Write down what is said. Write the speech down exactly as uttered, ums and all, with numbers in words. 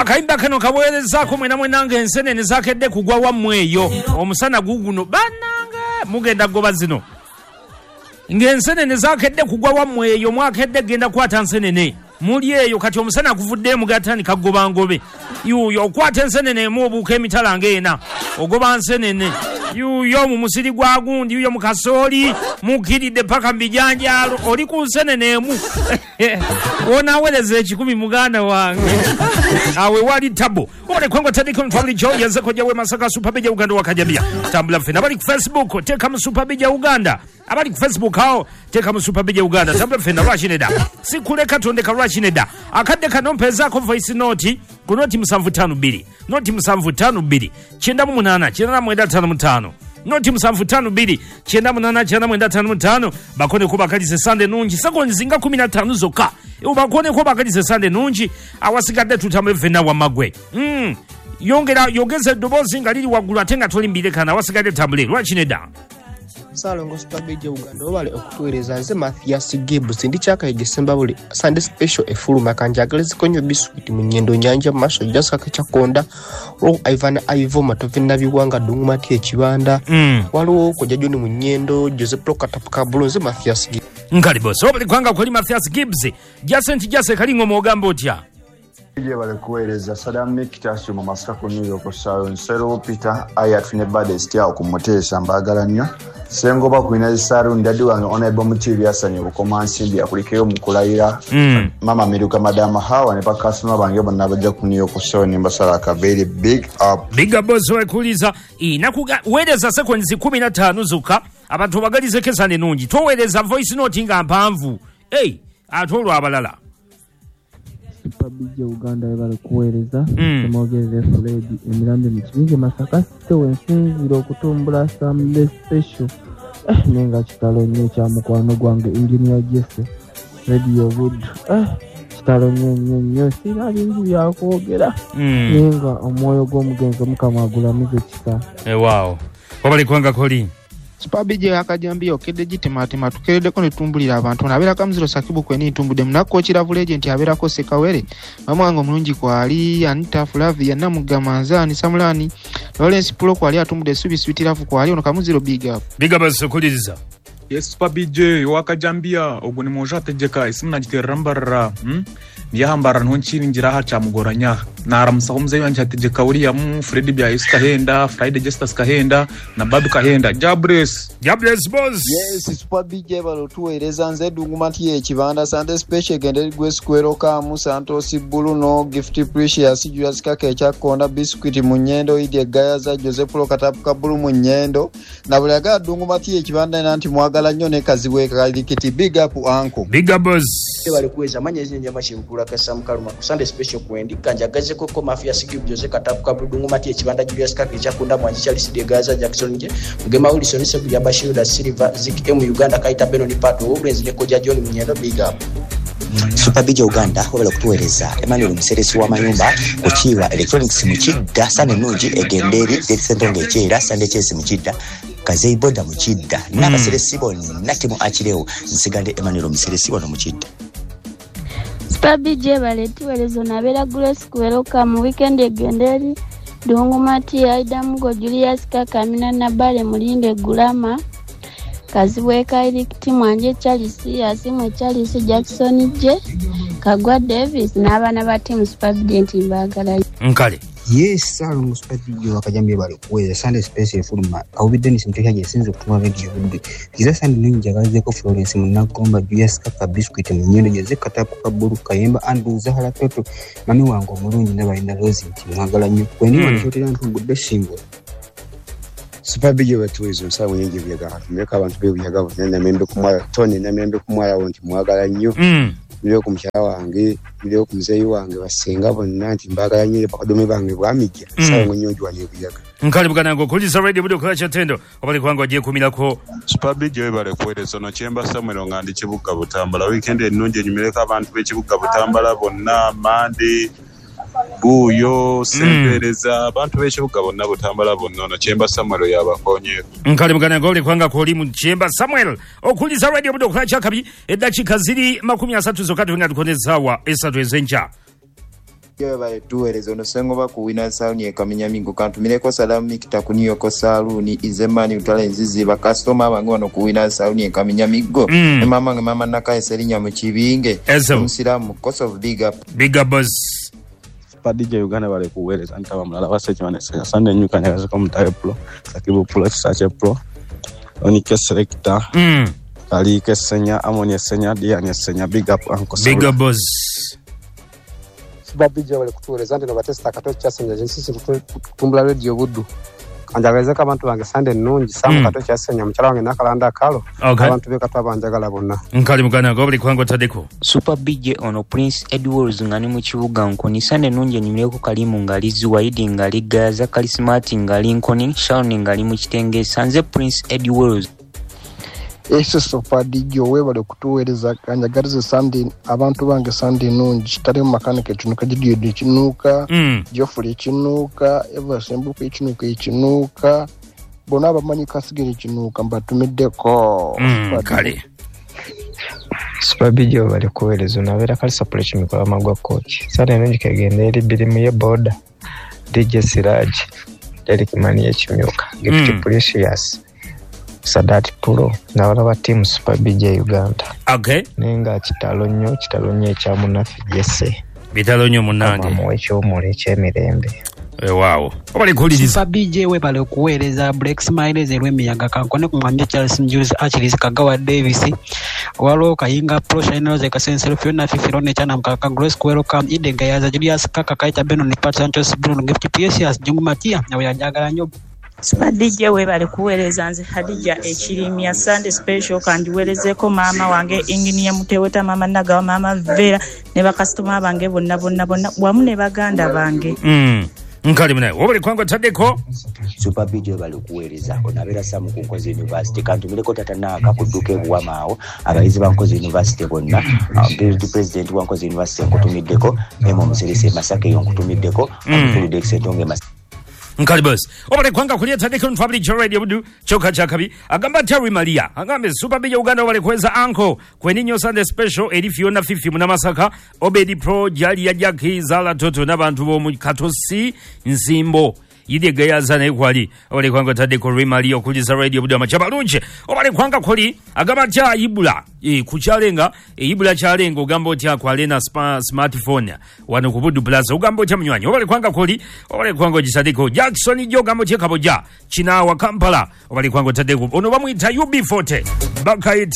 Akaimba kano kaboyerezako mwena mwenanga ensenene zakedde kugwa wammwe eyo omusana guguno bananga mugenda goba zino ng'ensenene zakedde kugwa wammwe eyo mwakedde genda kwata nsenene muli eyo kati omusana guvudde mugatani kagoba ngobe yuyo okwata ensenene mu obuuka emitala ng'ena ogoba nsenene yuyo mu musiri gwa gundi yuyo mu kasooli mukiridde paka mbijanjalo oli ku nsenene emu onaawereza ekikumi muganda wange awe wali tabo ole kwango tadiko mfabuli jo yanze koja we Masaka Super Bija Uganda wakajabia tambula fena abali ku Facebook teka mu Super Bija Uganda abali ku Facebook hao teka mu Super Bija Uganda tambula fena Rashineda sikuleka tondeka Rashineda akadde kanompeza ko voice note ku noti musanvu tano bbiri noti musanvu tano bbiri kyenda mu munana kyenda mu tano mu tano noti musanvu tano bbiri kyenda mu munana kyenda mu tano mu tano bakone ko bakalize sande nungi sekondi zinga kumi na tano zokka ewo bakone ko bakalize sande nungi awasigadde tutamwe fena wa magwe mm yongera yogeze dobozi nga liri wagulu atenga tolimbire kana awasigadde tambule Lwachineda Salongo Super Bija Uganda obale okutuereza nze Mathias Gibbs ndi chaka igesemba buli Sunday special efuluma kanjagalezi konyo biscuit munyendo nyanja masho jasa kachakonda ro Ivan Ivo matovi nabiwanga dungumati ekibanda mm. waliwo ko jajoni munyendo Joseph Prokatapuka bulonze Mathias Gibbs nkalibo so bali kwanga kuli Mathias Gibbs jasenti jase kalingo mogambo tya Ije wale kueleza Saddam Mikitasu mu Masaka ku New York Sharon Sero Peter ayatune bade stia okumotesha mbagala nnyo sengoba kuina zisaru ndadi wange onaibo mutiri yasanye bukoma nsimbi akulikeyo mukulayira mm. mama Amerika madama hawa ne bakasuma bange bonna bajja ku New York Sharon mbasala ka very big up big up boss wekuliza inakuga wedeza seconds kumi na tano zuka abantu bagalize kesane nungi towereza voice note nga mpanvu hey atolwa abalala Super Bija Uganda bali kuwereza tumogeze Fred emirambe mikingi Masaka sewensinziro okutumbula Sunday special eh nenga kitalo nnyo kya mukwano gwange engineer Jesse Radio Wood eh kitalo nnyo nnyo nnyo sinali nju yakwogera nenga omwoyo gw'omugenzi Mukama agulamize kisa eh wow wabali kwanga koli Super Bija akajambia okede gitematima tukerede ko netumbulira abantu nabera kamziro sakibu kweni ntumbude munako kiravu agent abera ko sekawere mamwango mulungi kwali Anita Flavia namugamanzani Samulani Lawrence Pulo kwali atumbude subi switirafu kwali ono kamuziro big up big up sokuliriza yes Super Bija wakajambia oguni moja tejeka isimna giterambara hm niyahambara ntonchiri ngira hacha mugoranya naramusa kumze yanje tejeka uriya mu Fred bya iskahenda Friday Justus kahenda na Babu kahenda Jabres Jabres boss yes Super Bija balo tuwereza nze dungumati ekibanda Sunday special gende gwe square ka mu Santos Bulu no gift precious Julius kake chakonda biscuit munyendo ide gaya za Joseph Prokatapuka Bulu munyendo na bulaga dungumati ekibanda nanti mwagala nnyo ne kaziwe kalikiti big up uncle big up boss bali kuweza manyezi njama shimkula kasa mkaluma ku Sunday special kwendi kanjagaze koko mafia sikibu Jose Katapuka Bulu mati ekibanda Julius kake chakunda mwanji Charles de Gaza Jackson nje mugema Wilson se kujya Bashiru da Silva Zik M Uganda kaita Beno ni pato obrenzi ne koja John Munyendo big up Super Bija Uganda wabala kutuwereza Emmanuel Museresi wa Mayumba kuchiwa electronics muchidda sane nungi egenderi tetsentonge chera sande chese muchidda Kazei boda muchidda mm. Nabaseresi boni natimu achileo nsigande Emmanuel Museresi wa muchidda Super Bija bale tuwerezo nabera Grace kuweroka mu weekend egenderi Dongo Mati Aida Mugo Julius Kakamina na Bale Mulinde Gulama Kaziweka Elikiti Mwanje Charles Asimwe Charles Jackson je Kagwa Davis n'abana ba team Super Bija ntimbagala nkale yes Salongo Super Bija wakajambia bali kuweza Sunday special fuluma Kaubi Dennis mtekeje sinzo kutuma video bude kiza Sunday ninja gaze ko Florence Munagomba Julius Kaka biscuit munyendo Jose Katapuka Bulu Kayemba Andu Zahara Toto mami wango mulungi n'abayina Rose ntimwagala nnyo kweni wanjotera ntugudde shimbo Super Bija wetuwezo nsawo nyingi byaga meka abantu bebuyaga bonna membe kumwala Tony na membe kumwala wonti mwagala nnyo mm byo kumshala wange byo kumzeyi wange basenga bonna nti mbagala nnyo bakadome bange bwamijja nsawo nyingi wali byaga nkali bugana ngo kuliza radio budo kwa chatendo obali kwangu agiye kumilako Super Bija bale kuwerezo no Chemba Samuel ngandi kibuga Butambala weekend ennungi enyumireka abantu bekibuga Butambala bonna Mande Buyo sempereza abantu bekibuga bonna Butambala bonna no Chemba Samuel yabakonye nkali bugana ngo oli kwanga ko oli mu Chemba Samuel okuliza radio budo kwa chakabi edakika ziri makumi asatu zokati nga tukoneza wa esatu ezenja Bale tuweereza ono sengo bakuwina saluni ekamenya mingo kantumireko salamu mikita kuniyoko saluni izemani utala nzizi ba customer abange wano kuwina saluni ekamenya migo mm. mama nge mama nakaye serinya mu kibinge omusiramu cost of big up big up boss Super D J Uganda bale kuweereza ntaba mulala basechi bane Sunday nyuka nyaza ko mutaye pro sakibu pro sache pro oni ke selector mm. ali ke senya amoni senya dia ni senya big up uncle big up boss Super D J wale kutueleza ndi no batesta katochi kyasenya jinsi kutumbula radio buddu kanjagaliza ka bantu bange Sunday nungi samu mm. katochi kyasenya mchala wange nakalanda kalo okay. abantu be katwa banjagala bonna nkali mukana gobli kwango tadeko Super B J ono Prince Edwards ngani mu kibuga nkoni Sunday nungi nyimileko kalimu ngalizi waidi ngali gaza kali smart ngali nkoni Shawn ngali mu kitenge sanze Prince Edwards Ese Super D J webale kutuweereza kanjagaliza Sunday abantu bange Sunday nungi tare makanike kinuka jidiyo dikinuka mm. Geoffrey kinuka Eva Sembuko kinuka kinuka bona abamanyi kasigere kinuka mbatumiddeko mm, kale Super B J wale kuweereza nabera kali support kimikola magwa coach Sunday nungi kagenda eri birimu ye boda D J Siraj Derek Mani ya Chimyoka Gift mm. Precious Sadat Puro na wala wa team Super B J Uganda. Okay. Nenga kitalo nnyo kitalo nnyo ekya munafi jesse. Bitalo nnyo munange. Mama ekyo mule ekyemirembe. Eh wow. Obali kuliriza. Super B J we bale kuweereza Black Smiles erwemiyaga kankone kumwambia Charles Njuz Achilles Kagawa Davis. Walo kayinga Pro Shine ze kasensero Fiona Fifirone chana mkaka Grace welcome ide gayaza Julius kaka kaita Beno ni Pat Sanchez Bruno Gift Precious Jungu Matia na yajagala nyo Super D J we bale kuweereza nze Hadija ekirimya Sunday special kandi werezeko mama wange engineer Muteweta mama naga mama Vera ne ba customer bange bonna bonna bonna wamu ne baganda bange mm nkali mnaye wobali kwango tadeko Super B J bale kuweereza onabera samu ku Nkozi University kandi mileko tatanaka kuduke buwamaawo abayizi ba Nkozi University bonna build president wa Nkozi University nkutumiddeko emo muserese Masake yonkutumiddeko amukulu Dexetonge mas nkali boss obale kwanga kulia tadeko nfabili cho radio budu choka chakabi agamba Terry Maria agambe Super B J Uganda wale kweza anko kweninyo Sunday special eri Fiona fifty muna Masaka Obedi Pro jali ya Jackie Zala Toto n'abantu bo mu Katosi Nsimbo yide gayaza ne kwali obale kwanga tadeko Maria okuliza radio budu amachabalunje obale kwanga kuli agamba cha ibula e kuchalenga e ibula chalengo gambo cha kwalena smartphone wano kubudu plaza ugambo cha mnywanyi obale kwanga kuli obale kwanga jisadeko Jackson jo gambo che kaboja china wa Kampala obale kwanga tadeko ono bamwita U B forty bakaita